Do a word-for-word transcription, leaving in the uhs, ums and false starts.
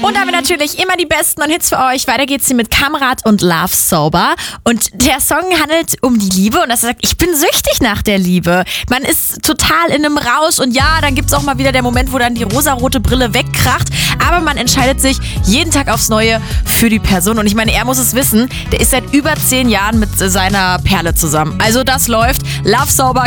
Und da haben wir natürlich immer die besten und Hits für euch. Weiter geht's hier mit Kamrat und Love Sober. Und der Song handelt um die Liebe und das sagt, ich bin süchtig nach der Liebe. Man ist total in einem Rausch und ja, dann gibt's auch mal wieder der Moment, wo dann die rosarote Brille wegkracht. Aber man entscheidet sich jeden Tag aufs Neue für die Person. Und ich meine, er muss es wissen, der ist seit über zehn Jahren mit seiner Perle zusammen. Also das läuft. Love Sober.